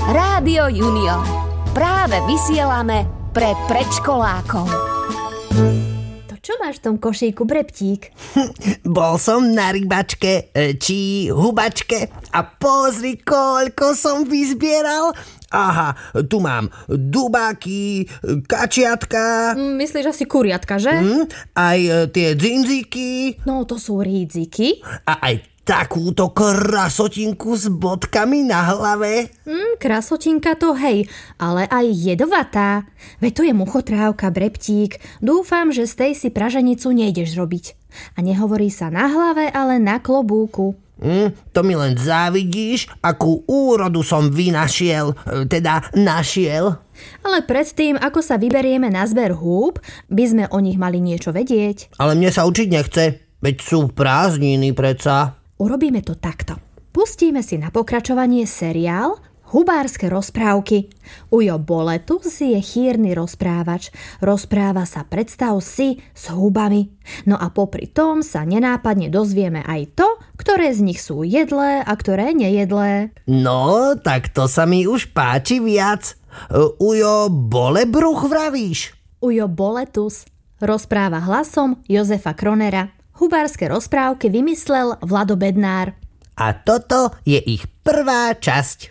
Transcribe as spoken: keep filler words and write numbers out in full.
Rádio Junior. Práve vysielame pre predškolákov. To čo máš v tom košíku, Breptík? Bol som na rybačke, či hubačke a pozri, koľko som vyzbieral. Aha, tu mám dubáky, kačiatka. Myslíš asi kuriatka, že? Mm, aj tie dzindzíky. No, to sú rídziky. A aj takúto krasotinku s bodkami na hlave. Mm, krasotinka to, hej, ale aj jedovatá. Veď to je muchotrávka, Breptík. Dúfam, že z tej si praženicu nejdeš robiť. A nehovorí sa na hlave, ale na klobúku. Mm, to mi len závidíš, akú úrodu som vynašiel, teda našiel. Ale predtým, ako sa vyberieme na zber húb, by sme o nich mali niečo vedieť. Ale mne sa učiť nechce, veď sú prázdniny predsa. Urobíme to takto. Pustíme si na pokračovanie seriál Hubárske rozprávky. Ujo Boletus je chýrny rozprávač. Rozpráva sa, predstav si, s hubami. No a popri tom sa nenápadne dozvieme aj to, ktoré z nich sú jedlé a ktoré nejedlé. No, tak to sa mi už páči viac. Ujo Bolebruch vravíš? Ujo Boletus rozpráva hlasom Jozefa Kronera. Hubárske rozprávky vymyslel Vlado Bednár. A toto je ich prvá časť.